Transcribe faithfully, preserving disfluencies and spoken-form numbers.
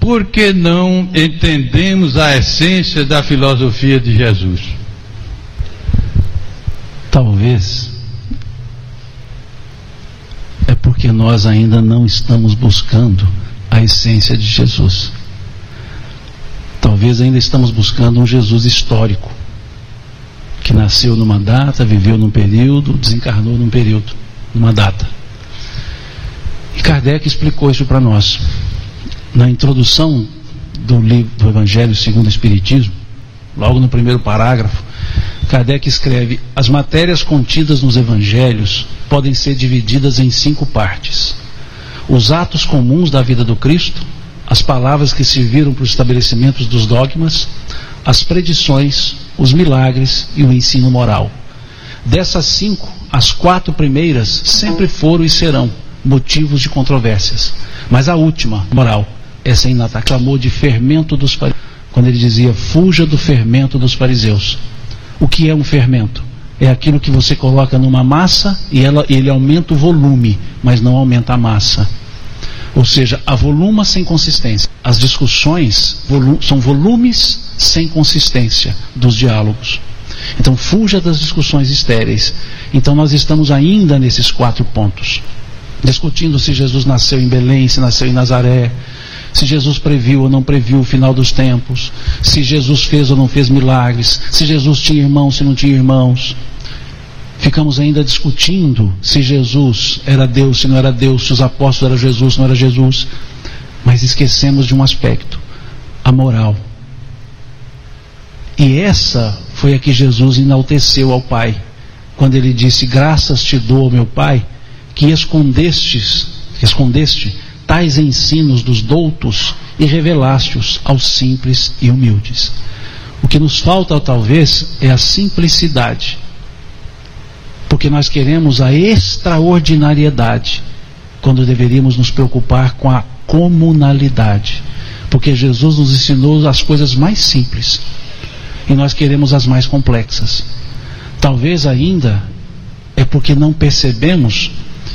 por que não entendemos a essência da filosofia de Jesus? Talvez é porque nós ainda não estamos buscando a essência de Jesus. Talvez ainda estamos buscando um Jesus histórico, que nasceu numa data, viveu num período, desencarnou num período, numa data. E Kardec explicou isso para nós. Na introdução do livro do Evangelho segundo o Espiritismo, logo no primeiro parágrafo, Kardec escreve: as matérias contidas nos Evangelhos podem ser divididas em cinco partes: os atos comuns da vida do Cristo, as palavras que serviram para o estabelecimento dos dogmas, as predições, os milagres e o ensino moral. Dessas cinco, as quatro primeiras sempre foram e serão motivos de controvérsias, mas a última, moral, essa ainda clamou de fermento dos fariseus, quando ele dizia: fuja do fermento dos fariseus. O que é um fermento? É aquilo que você coloca numa massa e ela, ele aumenta o volume, mas não aumenta a massa. Ou seja, a voluma sem consistência. As discussões volu- são volumes sem consistência dos diálogos. Então fuja das discussões estéreis. Então nós estamos ainda nesses quatro pontos, discutindo se Jesus nasceu em Belém, se nasceu em Nazaré, se Jesus previu ou não previu o final dos tempos, se Jesus fez ou não fez milagres, se Jesus tinha irmãos, se não tinha irmãos. Ficamos ainda discutindo se Jesus era Deus, se não era Deus, se os apóstolos eram Jesus, se não era Jesus. Mas esquecemos de um aspecto: a moral. E essa foi a que Jesus enalteceu ao Pai, quando ele disse: graças te dou, meu Pai, que escondestes, escondeste tais ensinos dos doutos e revelaste-os aos simples e humildes. O que nos falta talvez é a simplicidade, porque nós queremos a extraordinariedade, quando deveríamos nos preocupar com a comunalidade, porque Jesus nos ensinou as coisas mais simples e nós queremos as mais complexas. Talvez ainda é porque não percebemos